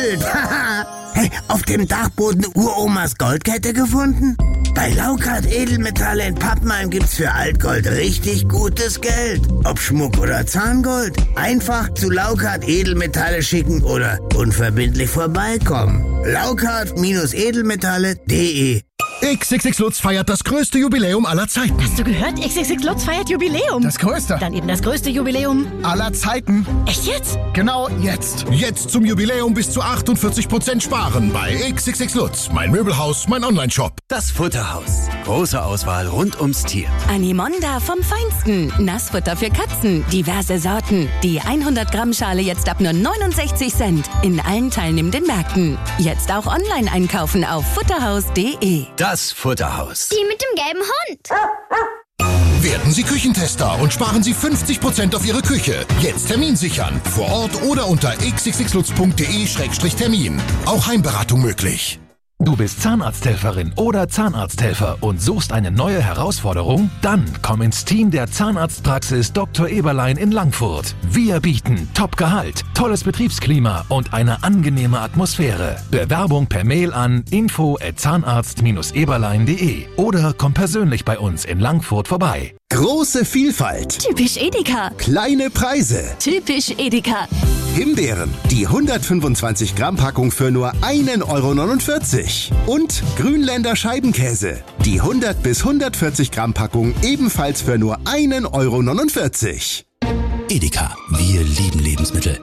Gold. Hey, auf dem Dachboden Uromas Goldkette gefunden? Bei Laukart Edelmetalle in Pappenheim gibt's für Altgold richtig gutes Geld. Ob Schmuck oder Zahngold. Einfach zu Laukart Edelmetalle schicken oder unverbindlich vorbeikommen. Laukart-edelmetalle.de. XXX Lutz feiert das größte Jubiläum aller Zeiten. Hast du gehört? XXX Lutz feiert Jubiläum. Das größte. Dann eben das größte Jubiläum aller Zeiten. Echt jetzt? Genau jetzt. Jetzt zum Jubiläum bis zu 48% sparen bei XXX Lutz. Mein Möbelhaus, mein Onlineshop. Das Futterhaus. Große Auswahl rund ums Tier. Animonda vom Feinsten. Nassfutter für Katzen. Diverse Sorten. Die 100 Gramm Schale jetzt ab nur 69 Cent. In allen teilnehmenden Märkten. Jetzt auch online einkaufen auf futterhaus.de. Das Futterhaus. Die mit dem gelben Hund. Werden Sie Küchentester und sparen Sie 50% auf Ihre Küche. Jetzt Termin sichern. Vor Ort oder unter xxxlutz.de/termin. Auch Heimberatung möglich. Du bist Zahnarzthelferin oder Zahnarzthelfer und suchst eine neue Herausforderung? Dann komm ins Team der Zahnarztpraxis Dr. Eberlein in Langfurt. Wir bieten Top-Gehalt, tolles Betriebsklima und eine angenehme Atmosphäre. Bewerbung per Mail an info@zahnarzt-eberlein.de oder komm persönlich bei uns in Langfurt vorbei. Große Vielfalt. Typisch Edeka. Kleine Preise. Typisch Edeka. Himbeeren, die 125 Gramm Packung für nur 1,49 €. Und Grünländer Scheibenkäse, die 100 bis 140 Gramm Packung ebenfalls für nur 1,49 €. Edeka. Wir lieben Lebensmittel.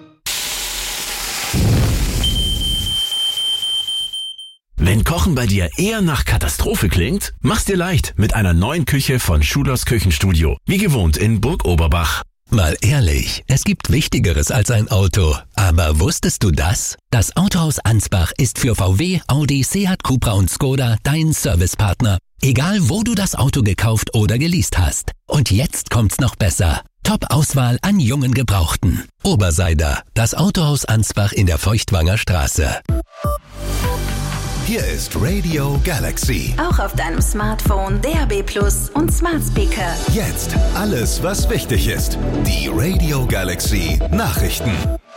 Wenn Kochen bei dir eher nach Katastrophe klingt, mach's dir leicht mit einer neuen Küche von Schulers Küchenstudio. Wie gewohnt in Burg Oberbach. Mal ehrlich, es gibt Wichtigeres als ein Auto. Aber wusstest du das? Das Autohaus Ansbach ist für VW, Audi, Seat, Cupra und Skoda dein Servicepartner. Egal, wo du das Auto gekauft oder geleast hast. Und jetzt kommt's noch besser. Top-Auswahl an jungen Gebrauchten. Oberseider, das Autohaus Ansbach in der Feuchtwanger Straße. Hier ist Radio Galaxy. Auch auf deinem Smartphone, DAB+ und Smart Speaker. Jetzt alles, was wichtig ist. Die Radio Galaxy Nachrichten.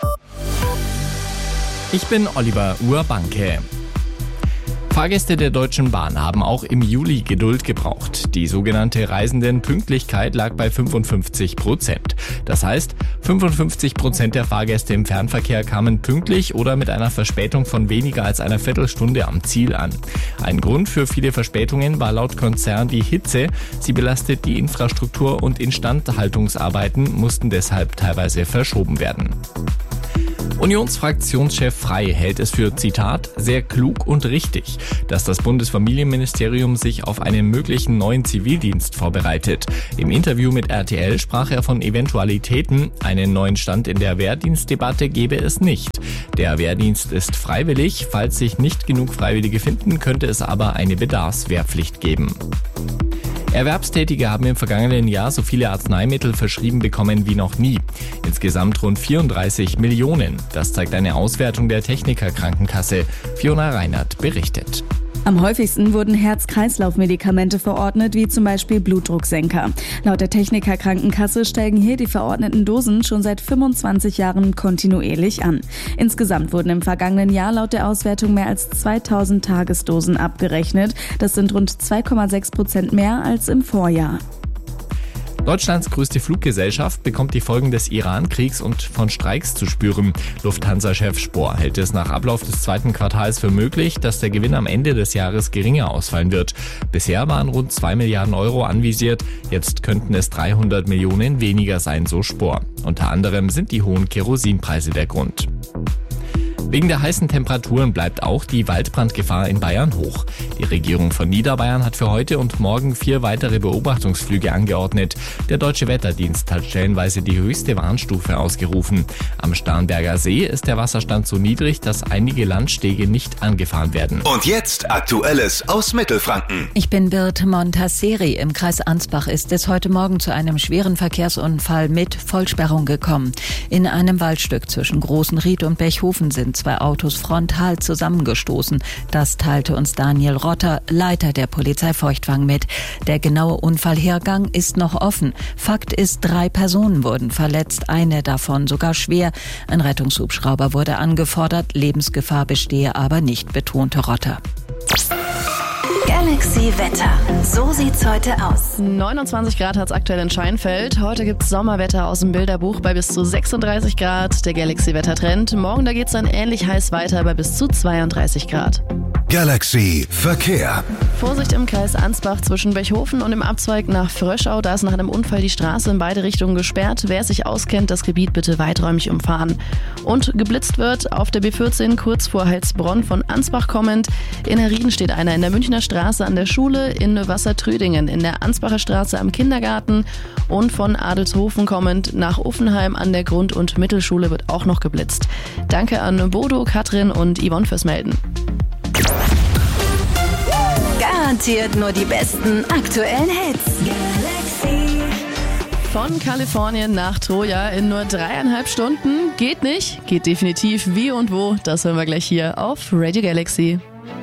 Ich bin Oliver Urbanke. Fahrgäste der Deutschen Bahn haben auch im Juli Geduld gebraucht. Die sogenannte Reisendenpünktlichkeit lag bei 55%. Das heißt, 55% der Fahrgäste im Fernverkehr kamen pünktlich oder mit einer Verspätung von weniger als einer Viertelstunde am Ziel an. Ein Grund für viele Verspätungen war laut Konzern die Hitze. Sie belastet die Infrastruktur und Instandhaltungsarbeiten mussten deshalb teilweise verschoben werden. Unionsfraktionschef Frey hält es für, Zitat, sehr klug und richtig, dass das Bundesfamilienministerium sich auf einen möglichen neuen Zivildienst vorbereitet. Im Interview mit RTL sprach er von Eventualitäten. Einen neuen Stand in der Wehrdienstdebatte gebe es nicht. Der Wehrdienst ist freiwillig. Falls sich nicht genug Freiwillige finden, könnte es aber eine Bedarfswehrpflicht geben. Erwerbstätige haben im vergangenen Jahr so viele Arzneimittel verschrieben bekommen wie noch nie. Insgesamt rund 34 Millionen. Das zeigt eine Auswertung der Techniker-Krankenkasse. Fiona Reinert berichtet. Am häufigsten wurden Herz-Kreislauf-Medikamente verordnet, wie zum Beispiel Blutdrucksenker. Laut der Techniker-Krankenkasse steigen hier die verordneten Dosen schon seit 25 Jahren kontinuierlich an. Insgesamt wurden im vergangenen Jahr laut der Auswertung mehr als 2000 Tagesdosen abgerechnet. Das sind rund 2,6% mehr als im Vorjahr. Deutschlands größte Fluggesellschaft bekommt die Folgen des Iran-Kriegs und von Streiks zu spüren. Lufthansa-Chef Spohr hält es nach Ablauf des zweiten Quartals für möglich, dass der Gewinn am Ende des Jahres geringer ausfallen wird. Bisher waren rund 2 Milliarden Euro anvisiert, jetzt könnten es 300 Millionen weniger sein, so Spohr. Unter anderem sind die hohen Kerosinpreise der Grund. Wegen der heißen Temperaturen bleibt auch die Waldbrandgefahr in Bayern hoch. Die Regierung von Niederbayern hat für heute und morgen 4 weitere Beobachtungsflüge angeordnet. Der Deutsche Wetterdienst hat stellenweise die höchste Warnstufe ausgerufen. Am Starnberger See ist der Wasserstand so niedrig, dass einige Landstege nicht angefahren werden. Und jetzt Aktuelles aus Mittelfranken. Ich bin Birte Montasseri. Im Kreis Ansbach ist es heute Morgen zu einem schweren Verkehrsunfall mit Vollsperrung gekommen. In einem Waldstück zwischen Großenried und Bechhofen sind 2 Autos frontal zusammengestoßen. Das teilte uns Daniel Rotter, Leiter der Polizei Feuchtwang, mit. Der genaue Unfallhergang ist noch offen. Fakt ist, 3 Personen wurden verletzt, eine davon sogar schwer. Ein Rettungshubschrauber wurde angefordert, Lebensgefahr bestehe aber nicht, betonte Rotter. Galaxy Wetter. So sieht's heute aus. 29 Grad hat's aktuell in Scheinfeld. Heute gibt's Sommerwetter aus dem Bilderbuch bei bis zu 36 Grad. Der Galaxy Wettertrend. Morgen, da geht's dann ähnlich heiß weiter bei bis zu 32 Grad. Galaxy Verkehr. Vorsicht im Kreis Ansbach zwischen Bechhofen und dem Abzweig nach Fröschau. Da ist nach einem Unfall die Straße in beide Richtungen gesperrt. Wer sich auskennt, das Gebiet bitte weiträumig umfahren. Und geblitzt wird auf der B14 kurz vor Heilsbronn von Ansbach kommend. In Herrieden steht einer in der Münchner Straße an der Schule, in Wassertrödingen in der Ansbacher Straße am Kindergarten und von Adelshofen kommend nach Uffenheim an der Grund- und Mittelschule wird auch noch geblitzt. Danke an Bodo, Katrin und Yvonne fürs Melden. Garantiert nur die besten aktuellen Hits. Galaxy. Von Kalifornien nach Troja in nur 3,5 Stunden. Geht nicht, geht definitiv. Wie und wo, das hören wir gleich hier auf Radio Galaxy.